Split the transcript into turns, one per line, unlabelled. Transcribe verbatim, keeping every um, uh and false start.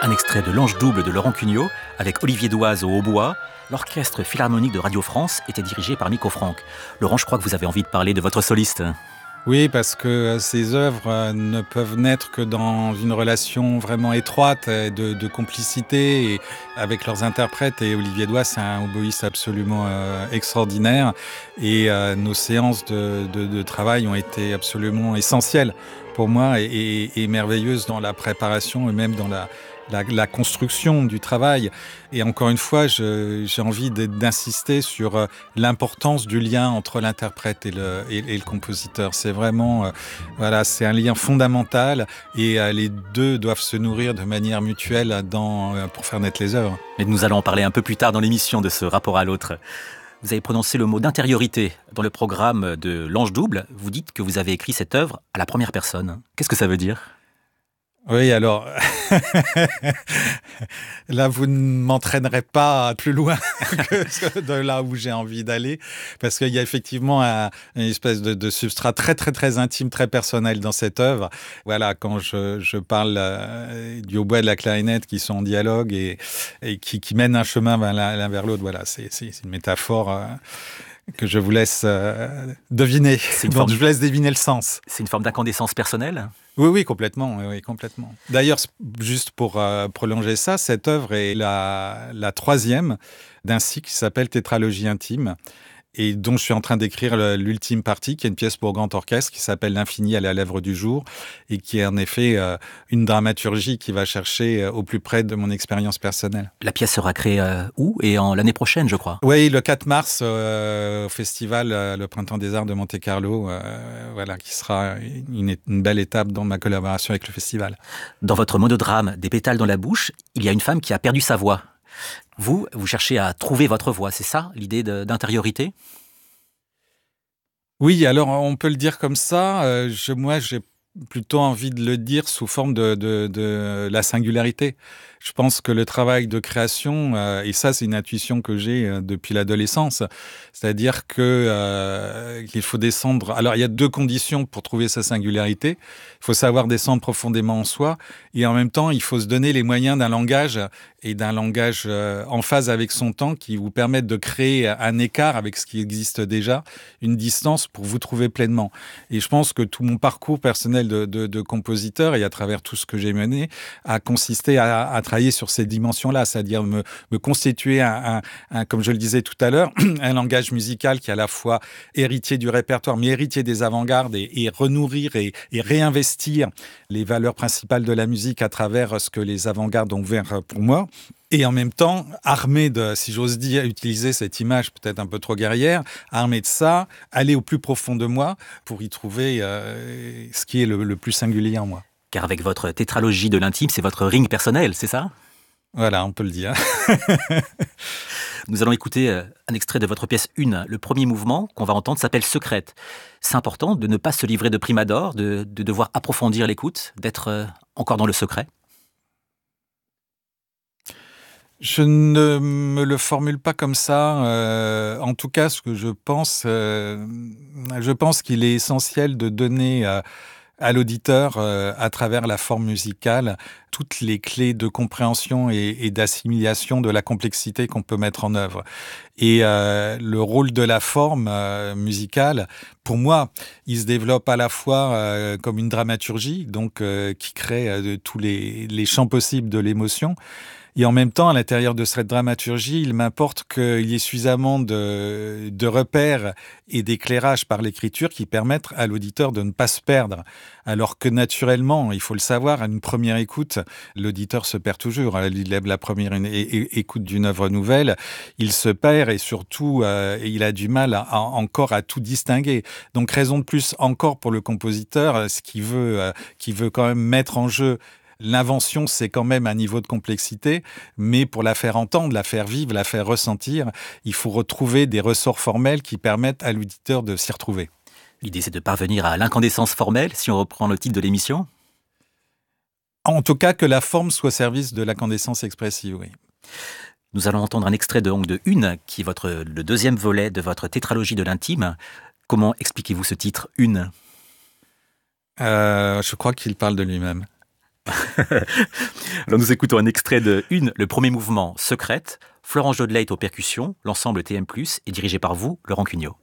Un extrait de L'Ange double de Laurent Cugnot, avec Olivier Doise au hautbois. L'orchestre philharmonique de Radio France était dirigé par Miko Franck. Laurent, je crois que vous avez envie de parler de votre soliste.
Oui, parce que ces œuvres ne peuvent naître que dans une relation vraiment étroite de, de complicité et avec leurs interprètes. Et Olivier Doise, c'est un oboïste absolument euh, extraordinaire. Et euh, nos séances de, de, de travail ont été absolument essentielles pour moi et, et, et merveilleuses dans la préparation et même dans la... La, la construction du travail. Et encore une fois, je, j'ai envie de, d'insister sur euh, l'importance du lien entre l'interprète et le, et, et le compositeur. C'est vraiment, euh, voilà, c'est un lien fondamental et euh, les deux doivent se nourrir de manière mutuelle dans, euh, pour faire naître les œuvres.
Mais nous allons en parler un peu plus tard dans l'émission de ce rapport à l'autre. Vous avez prononcé le mot d'intériorité dans le programme de L'Ange double. Vous dites que vous avez écrit cette œuvre à la première personne. Qu'est-ce que ça veut dire ?
Oui, alors, là, vous ne m'entraînerez pas plus loin que de là où j'ai envie d'aller, parce qu'il y a effectivement un, une espèce de, de substrat très, très, très intime, très personnel dans cette œuvre. Voilà, quand je, je parle euh, du hautbois et de la clarinette qui sont en dialogue et, et qui, qui mènent un chemin l'un, l'un vers l'autre, voilà, c'est, c'est, c'est une métaphore... Euh, que je vous laisse euh, deviner, dont forme... je vous laisse deviner le sens.
C'est une forme d'incandescence personnelle ?
Oui, oui, complètement, oui, oui, complètement. D'ailleurs, juste pour euh, prolonger ça, cette œuvre est la, la troisième d'un cycle qui s'appelle Tétralogie intime, et dont je suis en train d'écrire le, l'ultime partie, qui est une pièce pour grand orchestre qui s'appelle L'infini à la lèvre du jour, et qui est en effet euh, une dramaturgie qui va chercher euh, au plus près de mon expérience personnelle.
La pièce sera créée euh, où ? Et en, l'année prochaine, je crois.
Oui, le quatre mars, euh, au festival euh, Le Printemps des Arts de Monte-Carlo, euh, voilà, qui sera une, une belle étape dans ma collaboration avec le festival.
Dans votre monodrame « Des pétales dans la bouche », il y a une femme qui a perdu sa voix. Vous, vous cherchez à trouver votre voix, c'est ça, l'idée de, d'intériorité ?
Oui, alors on peut le dire comme ça. Euh, je, moi, j'ai plutôt envie de le dire sous forme de, de, de la singularité. Je pense que le travail de création, euh, et ça c'est une intuition que j'ai euh, depuis l'adolescence, c'est-à-dire que euh, qu'il faut descendre... Alors il y a deux conditions pour trouver sa singularité. Il faut savoir descendre profondément en soi, et en même temps il faut se donner les moyens d'un langage, et d'un langage euh, en phase avec son temps, qui vous permettent de créer un écart avec ce qui existe déjà, une distance pour vous trouver pleinement. Et je pense que tout mon parcours personnel de, de, de compositeur, et à travers tout ce que j'ai mené, a consisté à, à travailler sur ces dimensions-là, c'est-à-dire me, me constituer, un, un, un, comme je le disais tout à l'heure, un langage musical qui est à la fois héritier du répertoire, mais héritier des avant-gardes, et, et renourrir et, et réinvestir les valeurs principales de la musique à travers ce que les avant-gardes ont ouvert pour moi. Et en même temps, armé de, si j'ose dire, utiliser cette image peut-être un peu trop guerrière, armé de ça, aller au plus profond de moi pour y trouver euh, ce qui est le, le plus singulier en moi.
Car avec votre tétralogie de l'intime, c'est votre ring personnel, c'est ça ?
Voilà, on peut le dire.
Nous allons écouter un extrait de votre pièce un. Le premier mouvement qu'on va entendre s'appelle Secrète. C'est important de ne pas se livrer de prime abord, de, de devoir approfondir l'écoute, d'être encore dans le secret.
Je ne me le formule pas comme ça. Euh, en tout cas, ce que je pense, euh, je pense qu'il est essentiel de donner à, à l'auditeur, euh, à travers la forme musicale, toutes les clés de compréhension et, et d'assimilation de la complexité qu'on peut mettre en œuvre. Et euh, le rôle de la forme euh, musicale, pour moi, il se développe à la fois euh, comme une dramaturgie, donc euh, qui crée euh, tous les, les champs possibles de l'émotion. Et en même temps, à l'intérieur de cette dramaturgie, il m'importe qu'il y ait suffisamment de, de repères et d'éclairage par l'écriture qui permettent à l'auditeur de ne pas se perdre. Alors que naturellement, il faut le savoir, à une première écoute, l'auditeur se perd toujours. Il aime la première écoute d'une œuvre nouvelle, il se perd et surtout, euh, il a du mal à, à, encore à tout distinguer. Donc, raison de plus encore pour le compositeur, ce qui veut, euh, qui veut quand même mettre en jeu. L'invention, c'est quand même un niveau de complexité, mais pour la faire entendre, la faire vivre, la faire ressentir, il faut retrouver des ressorts formels qui permettent à l'auditeur de s'y retrouver.
L'idée, c'est de parvenir à l'incandescence formelle, si on reprend le titre de l'émission ?
En tout cas, que la forme soit au service de l'incandescence expressive, oui.
Nous allons entendre un extrait de, de Une, qui est votre, le deuxième volet de votre tétralogie de l'intime. Comment expliquez-vous ce titre, Une ?
euh, Je crois qu'il parle de lui-même.
Alors nous écoutons un extrait de Une, le premier mouvement, Secrète. Florent Jodelet est aux percussions, l'ensemble T M plus est dirigé par vous, Laurent Cugnot.